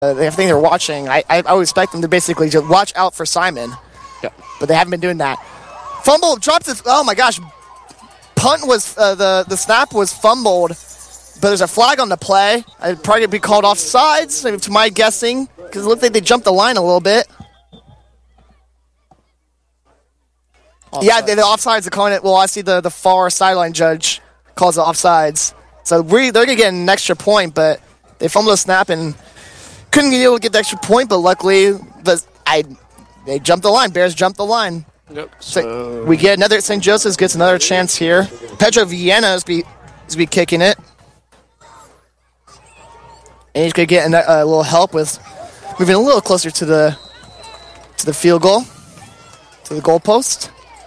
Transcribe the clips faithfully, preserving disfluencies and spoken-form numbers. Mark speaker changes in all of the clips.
Speaker 1: I think they're watching. I, I, I would expect them to basically just watch out for Simon.
Speaker 2: Yeah.
Speaker 1: But they haven't been doing that. Fumble, dropped it. Oh, my gosh. Punt was, uh, the, the snap was fumbled, but there's a flag on the play. I'd probably be called offsides, to my guessing, because it looked like they jumped the line a little bit. Offsides. Yeah, the, the offsides are calling it. Well, I see the, the far sideline judge calls it offsides. So we, they're going to get an extra point, but they fumbled a snap and couldn't be able to get the extra point, but luckily the, I, they jumped the line. Bears jumped the line.
Speaker 2: Yep.
Speaker 1: So,
Speaker 2: So
Speaker 1: we get another, Saint Joseph's gets another chance here. Pedro Viena is be, is be kicking it. And he's going to get a, a little help with moving a little closer to the to the field goal, to the goal post.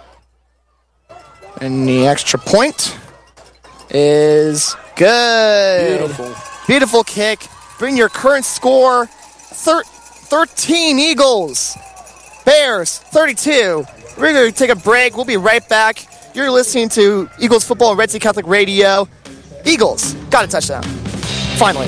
Speaker 1: And the extra point is good.
Speaker 2: Beautiful.
Speaker 1: Beautiful kick. Bring your current score, thir- thirteen Eagles. Bears, thirty-two. We're going to take a break. We'll be right back. You're listening to Eagles Football on Red Sea Catholic Radio. Eagles got a touchdown. Finally.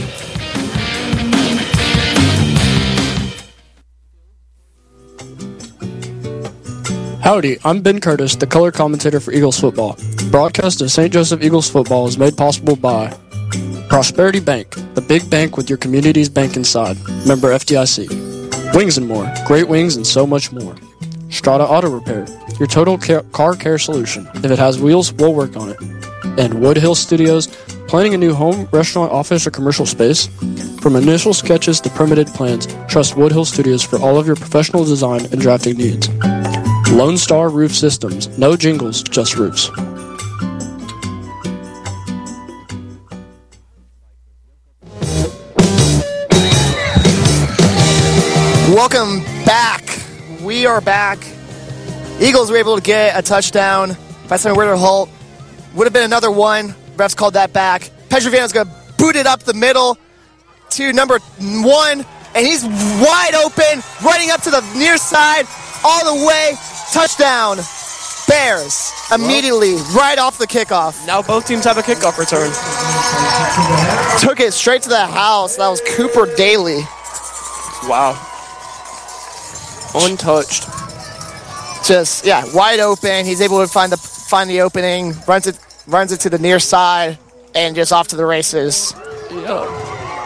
Speaker 2: Howdy, I'm Ben Curtis, the color commentator for Eagles football. Broadcast of Saint Joseph Eagles football is made possible by Prosperity Bank, the big bank with your community's bank inside. Member F D I C. Wings and More, great wings and so much more. Strata Auto Repair, your total ca- car care solution. If it has wheels, we'll work on it. And Woodhill Studios, planning a new home, restaurant, office, or commercial space? From initial sketches to permitted plans, trust Woodhill Studios for all of your professional design and drafting needs. Lone Star Roof Systems, no jingles, just roofs.
Speaker 1: Welcome back. We are back. Eagles were able to get a touchdown by Simon Winterholt. Would have been another one. Refs called that back. Pedrovino's going to boot it up the middle to number one, and he's wide open, running up to the near side, all the way. Touchdown. Bears immediately, right off the kickoff.
Speaker 2: Now both teams have a kickoff return.
Speaker 1: Took it straight to the house. That was Cooper Daly.
Speaker 2: Wow. Untouched.
Speaker 1: Just, yeah, wide open. He's able to find the find the opening, runs it runs it to the near side, and just off to the races.
Speaker 2: Yeah.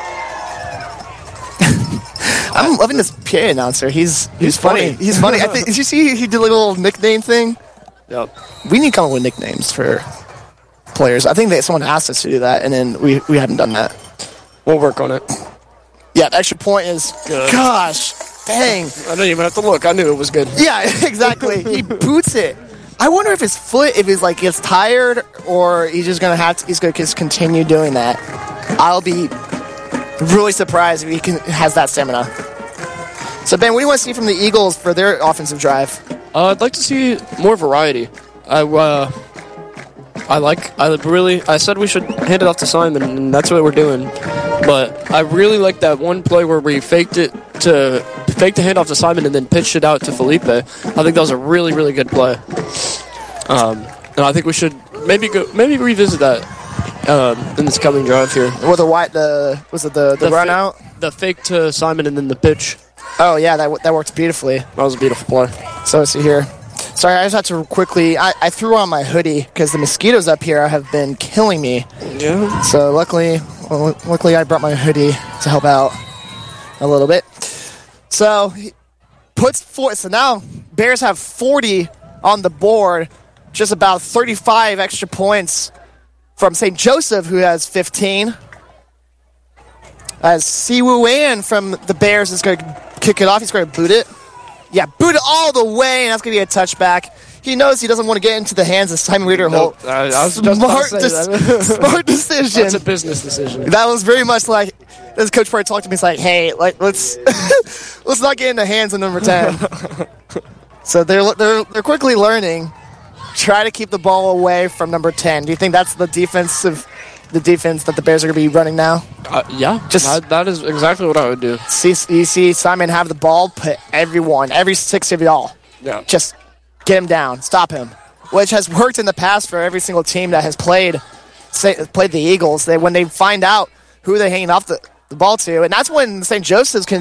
Speaker 1: I'm loving this P A announcer. He's he's,
Speaker 2: He's
Speaker 1: funny.
Speaker 2: funny.
Speaker 1: He's funny. I think, did you see he did like a little nickname thing?
Speaker 2: Yep.
Speaker 1: We need to come up with nicknames for players. I think that someone asked us to do that, and then we, we haven't done that.
Speaker 2: We'll work on it.
Speaker 1: Yeah, the extra point is,
Speaker 2: Good.
Speaker 1: gosh, dang.
Speaker 2: I didn't even have to look. I knew it was good.
Speaker 1: Yeah, exactly. He boots it. I wonder if his foot, if he's like gets tired, or he's just gonna have to. He's gonna just continue doing that. I'll be really surprised if he can has that stamina. So Ben, what do you want to see from the Eagles for their offensive drive?
Speaker 2: Uh, I'd like to see more variety. I uh, I like. I really. I said we should hand it off to Simon, and that's what we're doing. But I really like that one play where we faked it to faked the handoff to Simon and then pitched it out to Felipe. I think that was a really, really good play. Um, and I think we should maybe go maybe revisit that um, in this coming drive here.
Speaker 1: Or the white, the was it the the,
Speaker 2: The
Speaker 1: run
Speaker 2: fa-
Speaker 1: out?
Speaker 2: The fake to Simon and then the pitch.
Speaker 1: Oh yeah, that that worked beautifully.
Speaker 2: That was a beautiful play.
Speaker 1: So let's see here. Sorry, I just had to quickly. I, I threw on my hoodie because the mosquitoes up here have been killing me.
Speaker 2: Yeah.
Speaker 1: So luckily, well, luckily I brought my hoodie to help out a little bit. So he puts four. So now Bears have forty on the board, just about thirty-five extra points from Saint Joseph, who has fifteen. As Siwoo An from the Bears is going to kick it off. He's going to boot it. Yeah, boot it all the way, and that's going to be a touchback. He knows he doesn't want to get into the hands of Simon Winterholt.
Speaker 2: Nope, I, I was just about
Speaker 1: Smart,
Speaker 2: to say that.
Speaker 1: smart decision.
Speaker 2: That's a business decision.
Speaker 1: That was very much like, as Coach Price talked to me, he's like, hey, like let's let's not get in the hands of number ten. So they're they're they're quickly learning. Try to keep the ball away from number ten. Do you think that's the defensive the defense that the Bears are going to be running now?
Speaker 2: Uh, yeah,
Speaker 1: Just-
Speaker 2: that, that is exactly what I would do.
Speaker 1: See, you see Simon have the ball, put everyone, every six of y'all,
Speaker 2: Yeah.
Speaker 1: just get him down, stop him, which has worked in the past for every single team that has played say, played the Eagles. They when they find out who they're hanging off the the ball to, and that's when Saint Joseph's can